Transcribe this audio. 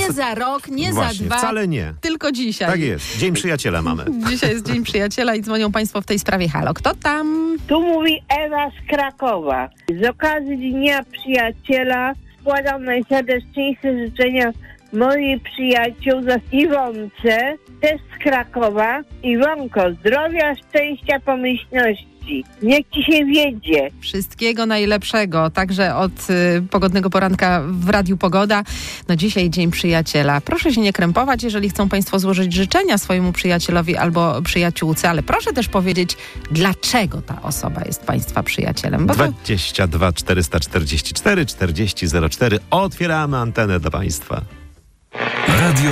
Nie za rok, nie Właśnie, za 2. wcale nie. Tylko dzisiaj. Tak jest. Dzień Przyjaciela mamy. Dzisiaj jest Dzień Przyjaciela i dzwonią państwo w tej sprawie. Halo, kto tam? Tu mówi Ewa z Krakowa. Z okazji Dnia Przyjaciela składam najserdeczniejsze życzenia mojej przyjaciółce Iwonce, też z Krakowa. Iwonko, zdrowia, szczęścia, pomyślności. Niech ci się wiedzie. Wszystkiego najlepszego, także od pogodnego poranka w Radiu Pogoda. No dzisiaj Dzień Przyjaciela. Proszę się nie krępować, jeżeli chcą państwo złożyć życzenia swojemu przyjacielowi albo przyjaciółce, ale proszę też powiedzieć, dlaczego ta osoba jest państwa przyjacielem. Bo to 22 444 40 04. Otwieramy antenę do państwa. Radio